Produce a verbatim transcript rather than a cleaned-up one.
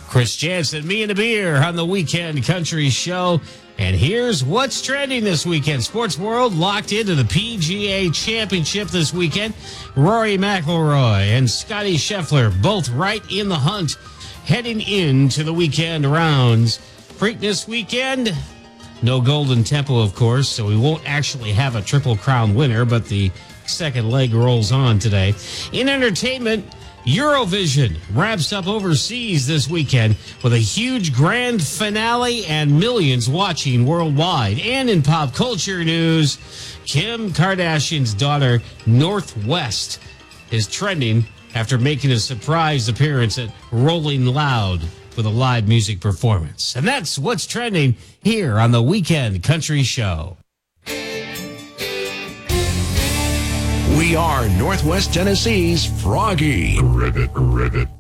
Chris Jansen, me and a beer on the Weekend Country Show. And here's what's trending this weekend. Sports world locked into the P G A Championship this weekend. Rory McIlroy and Scottie Scheffler both right in the hunt heading into the weekend rounds. Preakness weekend, no Golden Tempo, of course, so we won't actually have a Triple Crown winner, but the second leg rolls on today. In entertainment, Eurovision wraps up overseas this weekend with a huge grand finale and millions watching worldwide. And in pop culture news, Kim Kardashian's daughter, Northwest, is trending after making a surprise appearance at Rolling Loud with a live music performance. And that's what's trending here on the Weekend Country Show. We are Northwest Tennessee's Froggy. Ribbit, ribbit.